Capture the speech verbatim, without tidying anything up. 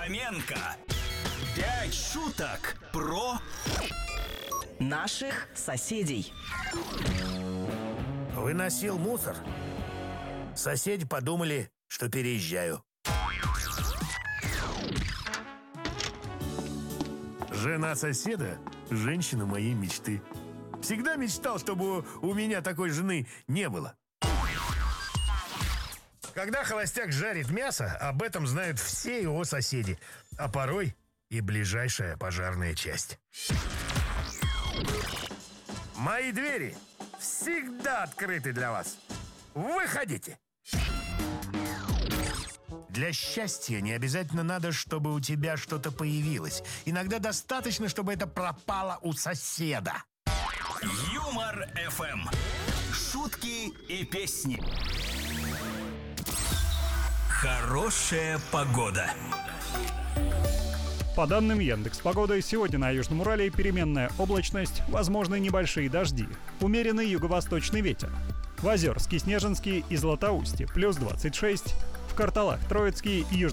Фоменко. Пять шуток про наших соседей. Выносил мусор. Соседи подумали, что переезжаю. Жена соседа – женщина моей мечты. Всегда мечтал, чтобы у меня такой жены не было. Когда холостяк жарит мясо, об этом знают все его соседи, а порой и ближайшая пожарная часть. Мои двери всегда открыты для вас. Выходите! Для счастья не обязательно надо, чтобы у тебя что-то появилось. Иногда достаточно, чтобы это пропало у соседа. Юмор эф эм. Шутки и песни. Хорошая погода. По данным Яндекс.Погоды, сегодня на Южном Урале переменная облачность, возможны небольшие дожди, умеренный юго-восточный ветер. В Озерске, Снежинске и Златоусте плюс двадцать шесть, в Карталах, Троицкий и Южном